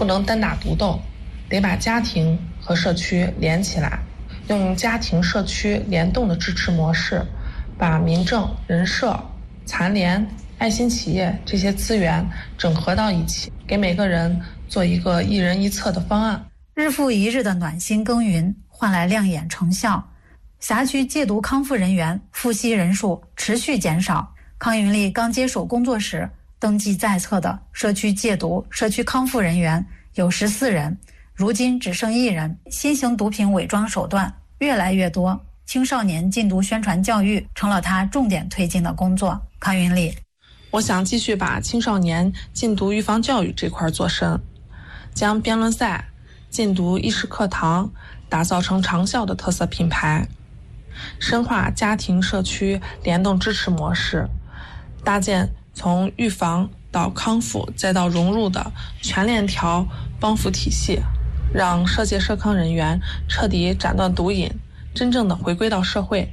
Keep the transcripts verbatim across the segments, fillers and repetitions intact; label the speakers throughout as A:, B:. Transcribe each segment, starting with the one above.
A: 不能单打独斗，得把家庭和社区连起来，用家庭社区联动的支持模式，把民政、人社、残联、爱心企业这些资源整合到一起，给每个人做一个一人一策的方案。
B: 日复一日的暖心耕耘换来亮眼成效，辖区戒毒康复人员复吸人数持续减少。康云丽刚接手工作时，登记在册的社区戒毒、社区康复人员有十四人，如今只剩一人。新型毒品伪装手段越来越多，青少年禁毒宣传教育成了他重点推进的工作。康云丽，
A: 我想继续把青少年禁毒预防教育这块做深，将辩论赛、禁毒意识课堂打造成长效的特色品牌，深化家庭社区联动支持模式，搭建从预防到康复再到融入的全链条帮扶体系，让社界社康人员彻底斩断毒瘾，真正的回归到社会。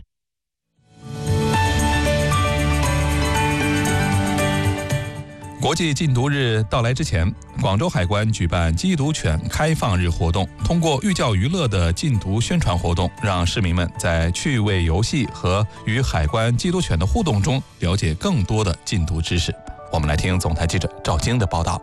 C: 国际禁毒日到来之前，广州海关举办缉毒犬开放日活动，通过寓教于乐的禁毒宣传活动，让市民们在趣味游戏和与海关缉毒犬的互动中了解更多的禁毒知识。我们来听总台记者赵晶的报道。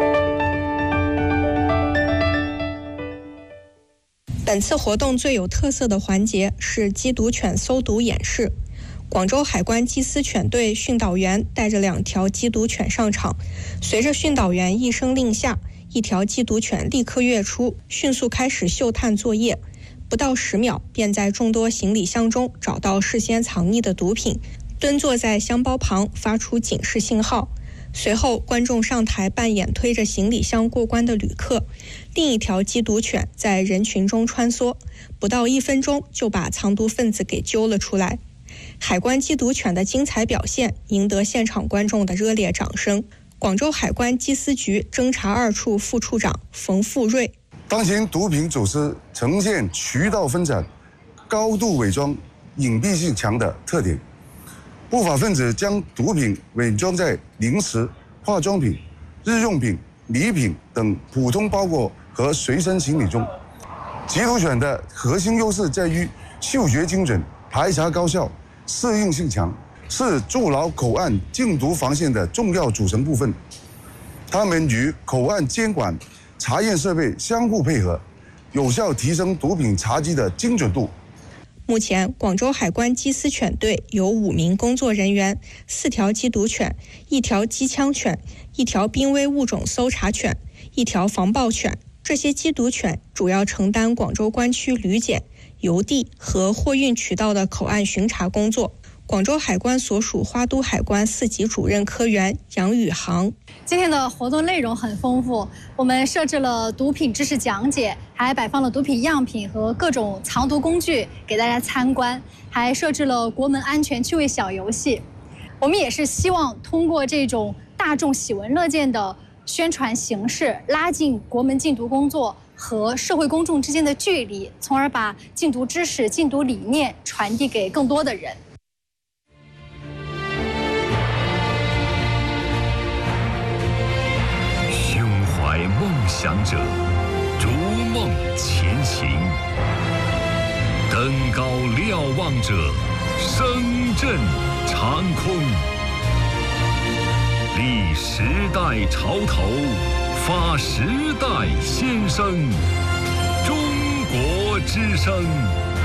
D: 本次活动最有特色的环节是缉毒犬搜毒演示。广州海关缉私犬队训导员带着两条缉毒犬上场，随着训导员一声令下，一条缉毒犬立刻跃出，迅速开始嗅探作业。不到十秒，便在众多行李箱中找到事先藏匿的毒品，蹲坐在箱包旁发出警示信号。随后，观众上台扮演推着行李箱过关的旅客，另一条缉毒犬在人群中穿梭，不到一分钟就把藏毒分子给揪了出来。海关缉毒犬的精彩表现赢得现场观众的热烈掌声。广州海关缉私局侦查二处副处长冯富瑞，
E: 当前毒品走私呈现渠道分散、高度伪装、隐蔽性强的特点，不法分子将毒品伪装在零食、化妆品、日用品、礼品等普通包裹和随身行李中。缉毒犬的核心优势在于嗅觉精准、排查高效、适应性强，是筑牢口岸禁毒防线的重要组成部分。它们与口岸监管、查验设备相互配合，有效提升毒品查缉的精准度。
D: 目前，广州海关缉私犬队有五名工作人员，四条缉毒犬，一条机枪犬，一条濒危物种搜查犬，一条防暴犬。这些缉毒犬主要承担广州关区旅检、邮递和货运渠道的口岸巡查工作。广州海关所属花都海关四级主任科员杨宇航，
F: 今天的活动内容很丰富，我们设置了毒品知识讲解，还摆放了毒品样品和各种藏毒工具给大家参观，还设置了国门安全趣味小游戏。我们也是希望通过这种大众喜闻乐见的宣传形式，拉近国门禁毒工作和社会公众之间的距离，从而把禁毒知识、禁毒理念传递给更多的人。
G: 胸怀梦想者，逐梦前行；登高瞭望者，声震长空。立时代潮头，发时代先声。中国之声